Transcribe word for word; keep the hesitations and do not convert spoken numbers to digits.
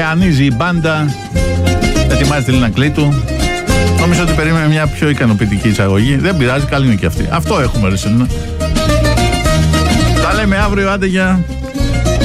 Ανίζει η μπάντα. Ετοιμάζεται να κλείτου. Νομίζω ότι περίμενε μια πιο ικανοποιητική εισαγωγή. Δεν πειράζει, καλή είναι και αυτή. Αυτό έχουμε ρε. Τα λέμε αύριο, άντε για...